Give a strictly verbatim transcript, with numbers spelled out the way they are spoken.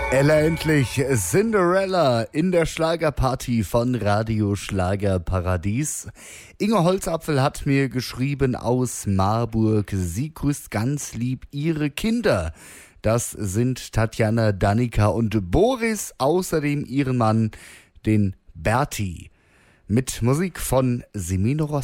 Ella endlich, Cinderella in der Schlagerparty von Radio Schlagerparadies. Inge Holzapfel hat mir geschrieben aus Marburg, sie grüßt ganz lieb ihre Kinder. Das sind Tatjana, Danica und Boris, außerdem ihren Mann, den Berti. Mit Musik von Semino Rossi.